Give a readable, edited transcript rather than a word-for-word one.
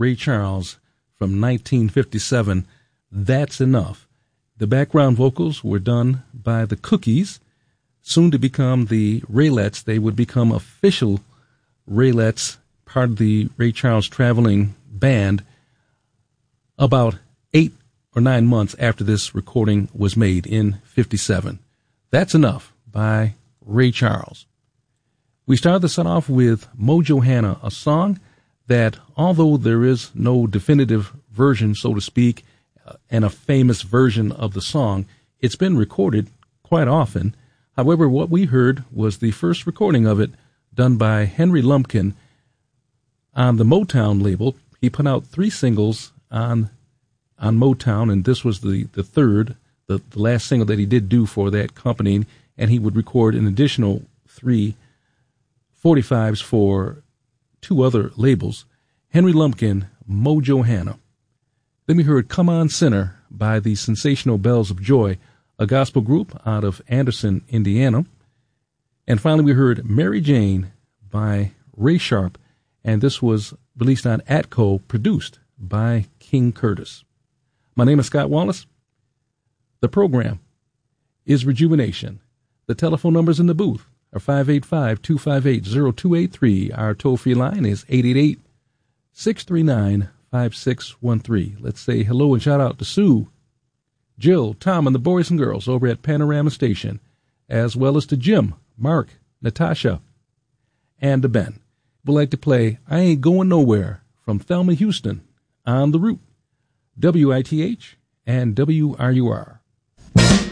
Ray Charles from 1957, That's Enough. The background vocals were done by the Cookies, soon to become the Raylettes. They would become official Raylettes, part of the Ray Charles traveling band, about 8 or 9 months after this recording was made in 57. That's Enough by Ray Charles. We started the set off with Mojo Hannah, a song that, although there is no definitive version, so to speak, and a famous version of the song, it's been recorded quite often. However, what we heard was the first recording of it done by Henry Lumpkin on the Motown label. He put out 3 singles on Motown, and this was the third, the last single that he did do for that company, and he would record an additional 3 45s for 2 other labels. Henry Lumpkin, Mojo Hannah. Then we heard Come On Sinner by the Sensational Bells of Joy, a gospel group out of Anderson, Indiana. And finally we heard Mary Jane by Ray Sharp, and this was released on Atco, produced by King Curtis. My name is Scott Wallace. The program is Rejuvenation. The telephone numbers in the booth are 585-258-0283. Our toll-free line is 888-639-5613. Let's say hello and shout out to Sue, Jill, Tom, and the boys and girls over at Panorama Station, as well as to Jim, Mark, Natasha, and to Ben. We'd like to play I Ain't Going Nowhere from Thelma Houston on the Route, WITH and WRUR.